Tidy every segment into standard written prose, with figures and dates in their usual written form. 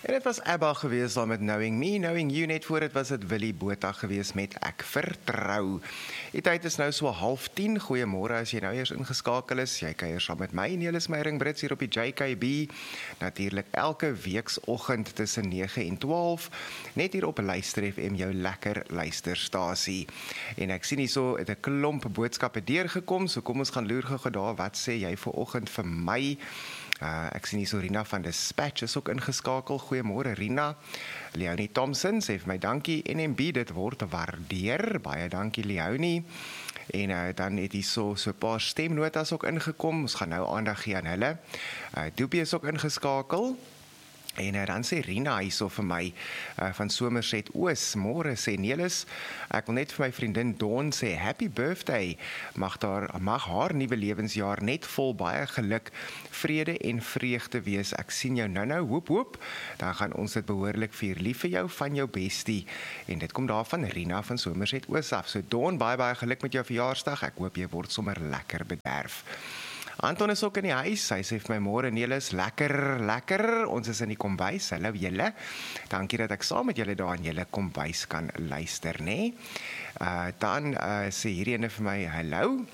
En dit was ABBA gewees daar met Knowing Me, Knowing You, net voor dit was dit Willie Botha gewees met Ek Vertrou. Die tyd is nou so 9:30, goeiemôre as jy nou eers ingeskakel is, jy kuier saam met my, Nelis Meyering Brits hier op die JKB, natuurlik elke weeksoggend tussen 9 en 12, net hier op Luister FM, jou lekker luisterstasie. En ek sien hier so, het 'n klomp boodskappe deurgekom, so kom ons gaan loer gou daar, wat sê jy vanoggend vir my? Ek sien hier so Rina van Dispatch is ook ingeskakel. Goeiemôre Rina. Leonie Thompson sê vir my dankie NMB, dit word waardeer. Baie dankie Leonie. En dan het hier so 'n paar stemnotas ook ingekom. Ons gaan nou aandag gee aan hulle. Doopie is ook ingeskakel. En dan sê Rina hierso vir my van Somerset Oos, môre sê Nelis, ek wil net vir my vriendin Dawn sê happy birthday, mag haar nuwe lewensjaar net vol baie geluk, vrede en vreugde wees. Ek sien jou nou, hoep hoep, dan gaan ons dit behoorlik vier. Lief vir jou van jou bestie. En dit kom daar van Rina van Somerset Oos af. So Dawn, baie geluk met jou verjaarsdag. Ek hoop jy word sommer lekker bederf. Anton is ook in die huis, hy sê vir my môre Nelis, lekker, ons is in die kombuis, hallo julle, dankie dat ek saam met julle daar in julle kombuis kan luister, né? Dan sê hierdie ene vir my, hallo,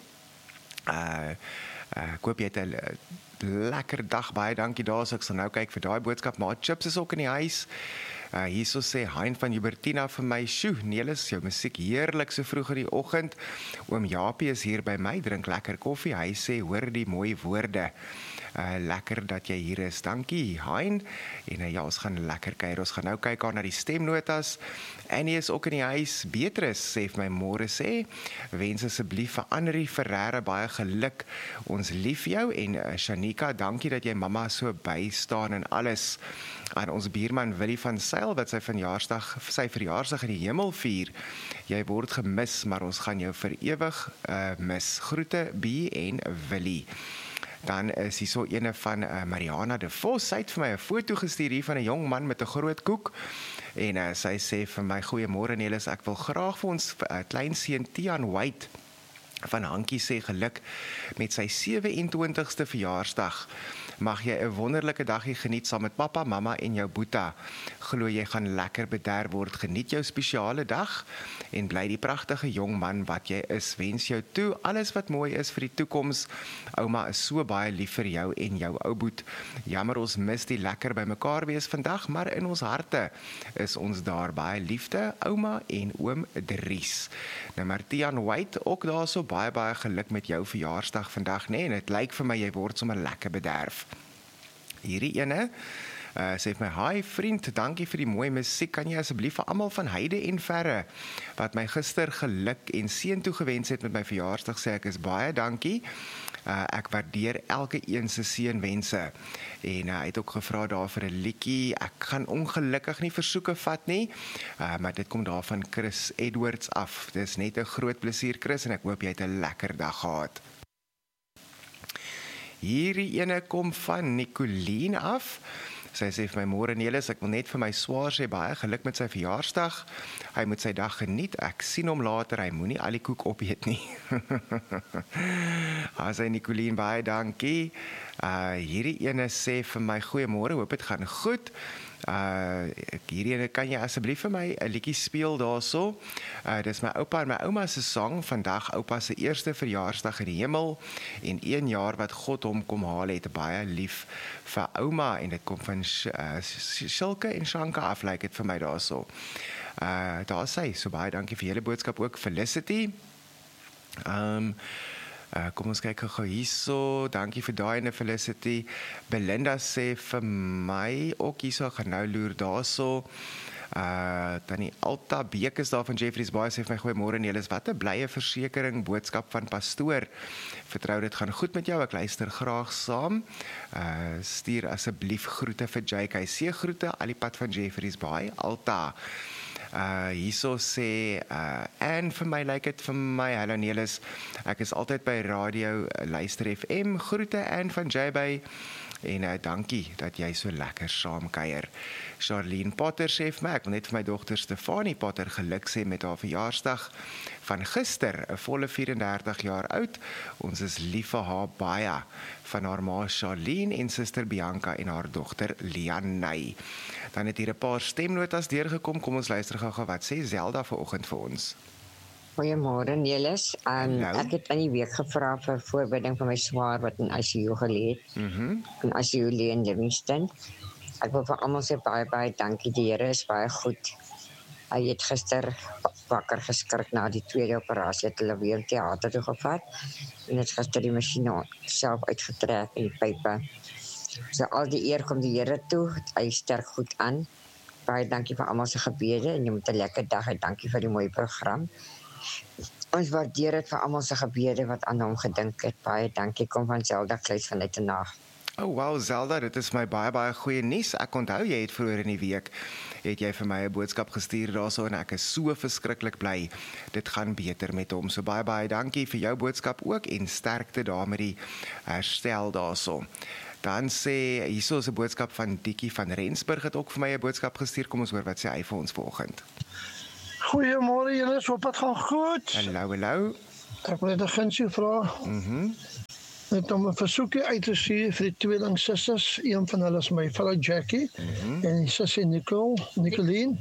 ek hoop jy het 'n lekker dag, baie dankie daar, so ek sal nou kyk vir daai boodskap, maar Chips is ook in die huis. Hierso sê Hein van Hubertina vir my, sjoe, Nelis, jou musiek heerlik so vroeg in die oggend. Oom Japie is hier by my, drink lekker koffie. Hy sê, hoor die mooi woorde. Lekker dat jy hier is. Dankie, Hein. En ja, ons gaan lekker kuier. Ons gaan nou kyk na die stemnotas. Annie is ook in die huis. Beatrice sê vir my môre sê, wens asseblief vir Annerie Ferreira baie geluk. Ons lief jou en Shanika, dankie dat jy mamma so bystaan en alles. Aan ons buurman Willie van Sail wat sy verjaarsdag in die hemel vier. Jy word gemis, maar ons gaan jou vir ewig mis. Groete B en Willie. Dan is hier so ene van Mariana de Vos. Sy het vir my 'n foto gestuur hier van 'n jong man met 'n groot koek. En sy sê vir my, goeiemôre Nelis, ek wil graag vir ons kleinseun Tian White van Hankie sê geluk met sy 27ste verjaarsdag. Mag jy 'n wonderlike dagie geniet saam met pappa, mamma en jou boeta. Glo jy gaan lekker bederf word. Geniet jou spesiale dag en bly die pragtige jong man wat jy is. Wens jou toe alles wat mooi is vir die toekoms. Ouma is so baie lief vir jou en jou ou boet. Jammer ons mis die lekker by mekaar wees vandag, maar in ons harte is ons daar. Baie liefde, ouma en oom Dries. Nou Martian White, ook daar so baie geluk met jou verjaarsdag vandag, nee, en dit lyk vir my jy word sommer lekker bederf. Hierdie ene sê vir my, hi vriend, dankie vir die mooi musiek, kan jy asseblief vir almal van heide en verre, wat my gister geluk en seën toegewens het met my verjaarsdag, sê ek is baie dankie, ek waardeer elke een se seënwense, en hy het ook gevra daar vir 'n liedjie, ek gaan ongelukkig nie versoeke vat nie, maar dit kom daar van Chris Edwards af, dit is net 'n groot plesier Chris, en ek hoop jy het 'n lekker dag gehad. Hierdie ene kom van Nicoline af. Sy sê vir my môre Nelis, ek wil net vir my swaar sê baie geluk met sy verjaarsdag. Hy moet sy dag geniet. Ek sien hom later, hy moenie al die koek opeet nie. Sy Nicoline, baie dankie. Hierdie ene sê vir my goeiemôre, hoop dit gaan goed. Hierdie ene, kan jy asseblief vir my 'n liedjie speel daarso? Dis my oupa en my ouma se sang, vandag oupa se eerste verjaarsdag in die hemel en 1 jaar wat God hom kom haal het, baie lief vir ouma, en dit kom van Silke en Shanka af, lyk dit vir my daarso. Daar sê, so baie dankie vir julle boodskap ook, Felicity. Kom ons kyk gou hierso, dankie vir daai ene Felicity. Belinda sê vir my, ook hierso, gaan nou loer daarso. Dan die Alta Beek is daar van Jeffreys Bay, sê vir my goeiemôre Nelis, wat 'n blye versekering, boodskap van pastoor. Vertrou dit gaan goed met jou, ek luister graag saam. Stuur asseblief groete vir JK, sê groete al die pad van Jeffreys Bay, Alta. Hierso sê Anne vir my, lyk dit vir my, hallo Nelis, ek is altyd by radio luister FM, groete Anne van JB, En dankie dat jy so lekker saamkuier. Charlene Potter sê vir my, ek wil net vir my dogter Stefanie Potter geluk sê met haar verjaarsdag van gister, 'n volle 34 jaar oud. Ons is lief vir haar baie, van haar ma Charlene en suster Bianca en haar dogter Lianne. Dan het hier 'n paar stemnotas deurgekom, kom ons luister gou wat sê Zelda vanoggend vir ons. Goeiemôre Nelis. Ek het in die week gevra vir voorbereiding van my swaar wat in ICU gelê het. In ICU lê in Livingston. Ek wil vir almal sê baie dankie, die Here is baie goed. Hy het gister wakker geskrik na die tweede operasie, het hulle weer teater toe gevat en het gister die masjien self uitgetrek en die pype. So al die eer kom die Here toe, hy sterk goed aan. Baie dankie vir almal se gebede en jy moet 'n lekker dag hê. Dankie vir die mooi program. Ons waardeer dit vir almal se gebede wat aan hom gedink het. Baie dankie, kom van Zelda Kluis van Uitenhage. Oh wow Zelda, dit is my baie goeie nuus. Ek onthou jy het vroeër in die week het jy vir my 'n boodskap gestuur daarso en ek is so verskriklik bly. Dit gaan beter met hom. So baie dankie vir jou boodskap ook en sterkte daar met die herstel daarso. Dan sê hierso is 'n boodskap van Dikkie van Rensburg het ook vir my 'n boodskap gestuur. Kom ons hoor wat sê hy vir ons vanoggend. Goeiemôre julle, hoop dit gaan goed. Hallo. Ek wil net 'n gunsie vra. Net om 'n versoekie uit te stuur vir die tweelingsusters. Een van hulle is my vrou Jackie en die sussie Nicoline.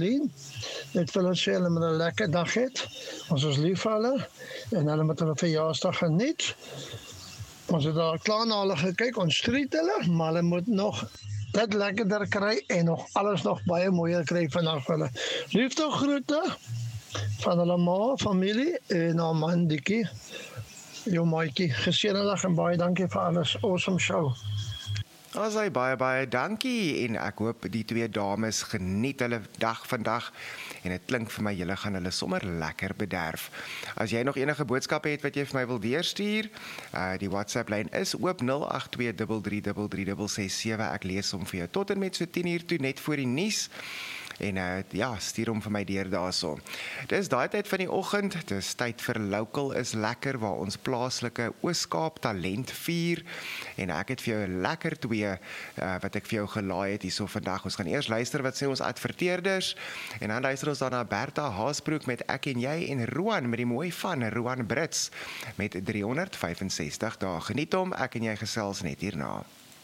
Net vir hulle sê hulle moet 'n lekker dag hê. Ons is lief vir hulle en hulle moet hulle verjaarsdag geniet. Ons het daar klaar na hulle gekyk, ons street hulle, maar hulle moet nog dit lekkerder kry en nog alles nog baie mooier kry vanaf hulle. Liefde groete van hulle ma, familie en haar man Dikkie. Jou maatjie, geseënde dag en baie dankie vir alles. Awesome show. As hy baie dankie en ek hoop die twee dames geniet hulle dag vandag en dit klink vir my julle gaan hulle sommer lekker bederf. As jy nog enige boodskappe het wat jy vir my wil deurstuur, die WhatsApp lyn is oop 0823333667. Ek lees hom vir jou tot en met so 10:00 toe net voor die nuus. En stuur hom vir my deur daarso. Dis daai tyd van die oggend, dis tyd vir Local is lekker waar ons plaaslike Oos-Kaap talent vier en ek het vir jou 'n lekker twee wat ek vir jou gelaai het hierso vandag. Ons gaan eers luister wat sê ons adverteerders en dan luister ons daarna Bertha Haasbroek met Ek en Jy en Roan met die mooi van Roan Brits met 365 dae. Geniet hom, Ek en Jy gesels net hierna.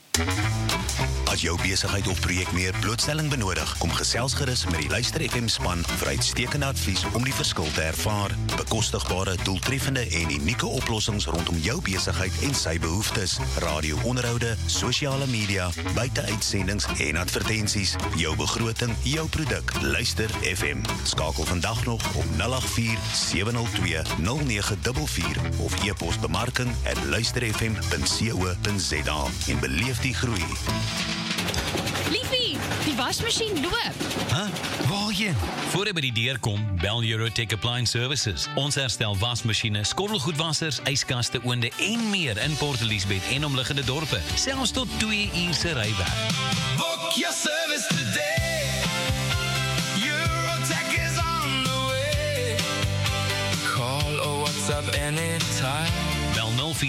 As jou besigheid of projek meer blootstelling benodig, kom gesels gerus met die Luister FM span vir uitstekende advies om die verskil te ervaar. Bekostigbare, doeltreffende en unieke oplossings rondom jou besigheid en sy behoeftes. Radio-onderhoude, sosiale media, buite-uitsendings en advertensies. Jou begroting, jou produk. Luister FM. Skakel vandag nog op 084-702-0944 of e-pos bemarking@luisterfm.co.za en beleef die groei. Liefie, die wasmasjien loop. Waarheen? Voor jy by die deur kom, bel Eurotech Appliance Services. Ons herstel wasmasjiene, skottelgoedwassers, yskaste, oonde en meer in Port Elizabeth en omliggende dorpe. Selfs tot 2 uur se rywerk. Book your service today. Eurotech is on the way. Call or WhatsApp anytime. Bel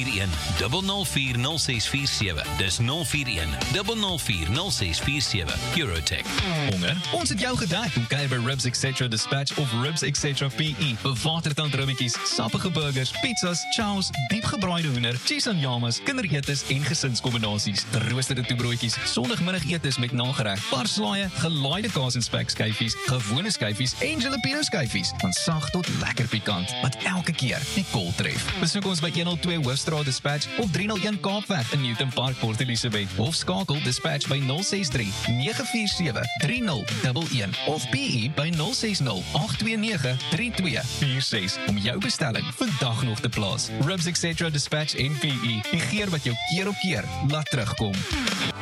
041-004-0647. Dis 041-004-0647. Eurotech. Honger? Ons het jou gedek. Kom kuier by Ribs Etc. Dispatch of Ribs Etc. PE. Bewatertand ribbietjies, sappige burgers, pizzas, chows, diepgebraaide hoender, cheese en yamas, kinderetes en gesinskombinasies. Geroosterde toebroodjies, sondagmiddagetes met nagereg, parslaaie, gelaaide kaas en spekskyfies, gewone skyfies en jalapeno skyfies. Van sag tot lekker pikant, wat elke keer die kol tref. Besoek ons by 102 Hoofstraat Dispatch of 301 Kaapweg in Newton Park, Port Elizabeth of skakel Dispatch by 063-947-3011 of PE by 060-829-3246 om jou bestelling vandag nog te plaas. Ribs Etc. Dispatch en PE, die geur wat jou keer op keer laat terugkom.